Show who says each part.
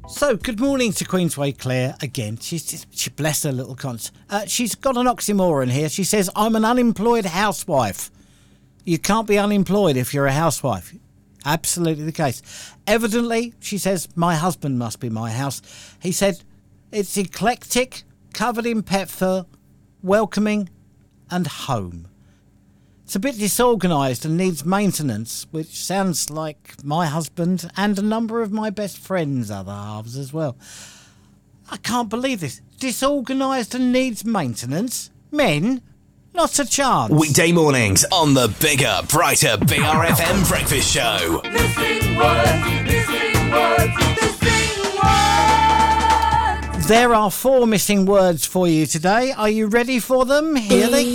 Speaker 1: So, good morning to Queensway Claire again. She bless her little cons. She's got an oxymoron here. She says, I'm an unemployed housewife. You can't be unemployed if you're a housewife. Absolutely the case. Evidently, she says, my husband must be my house. He said, it's eclectic, covered in pet fur, welcoming and home. It's a bit disorganised and needs maintenance, which sounds like my husband and a number of my best friends' other halves as well. I can't believe this. Disorganised and needs maintenance? Men? Not a chance.
Speaker 2: Weekday mornings on the bigger, brighter BRFM breakfast show.
Speaker 3: Missing words, missing words, missing words.
Speaker 1: There are 4 missing words for you today. Are you ready for them? Here they